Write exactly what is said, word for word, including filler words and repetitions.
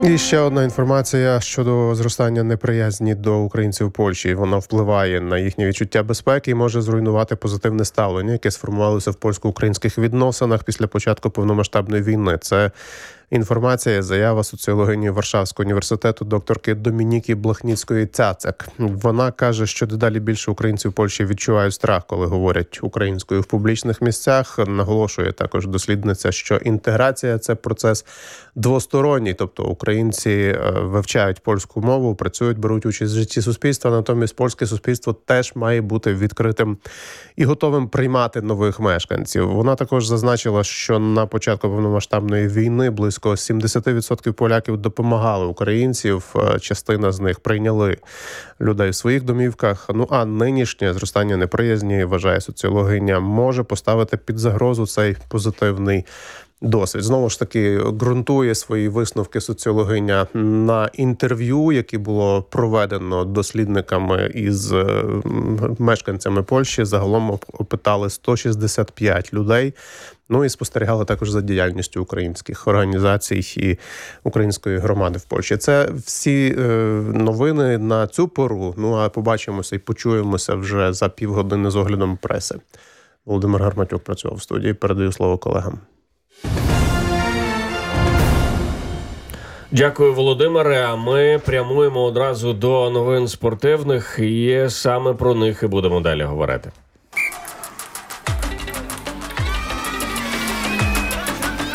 І ще одна інформація щодо зростання неприязні до українців в Польщі. Вона впливає на їхнє відчуття безпеки і може зруйнувати позитивне ставлення, яке сформувалося в польсько-українських відносинах після початку повномасштабної війни. Це інформація, заява соціологині Варшавського університету докторки Домініки Блахніцької-Цяцек. Вона каже, що дедалі більше українців в Польщі відчувають страх, коли говорять українською в публічних місцях. Наголошує також дослідниця, що інтеграція – це процес двосторонній, тобто українці вивчають польську мову, працюють, беруть участь в житті суспільства, натомість польське суспільство теж має бути відкритим і готовим приймати нових мешканців. Вона також зазначила, що на початку повномасштабної війни близько сімдесят відсотків поляків допомагали українців, частина з них прийняли людей в своїх домівках. Ну а нинішнє зростання неприязні, вважає соціологиня, може поставити під загрозу цей позитивний досвід. Знову ж таки, ґрунтує свої висновки соціологиня на інтерв'ю, яке було проведено дослідниками із мешканцями Польщі. Загалом опитали сто шістдесят п'ять людей. Ну і спостерігали також за діяльністю українських організацій і української громади в Польщі. Це всі е, новини на цю пору. Ну а побачимося і почуємося вже за півгодини з оглядом преси. Володимир Гарматюк працював в студії. Передаю слово колегам. Дякую, Володимире. А ми прямуємо одразу до новин спортивних, і саме про них і будемо далі говорити.